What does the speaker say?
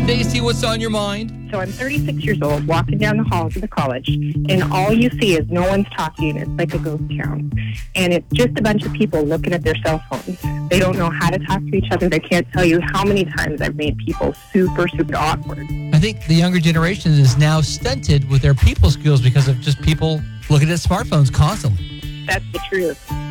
Stacy, what's on your mind? So I'm 36 years old, walking down the halls of the college, and all you see is no one's talking. It's like a ghost town. And it's just a bunch of people looking at their cell phones. They don't know how to talk to each other. They can't tell you how many times I've made people super, super awkward. I think the younger generation is now stunted with their people skills because of just people looking at smartphones constantly. That's the truth.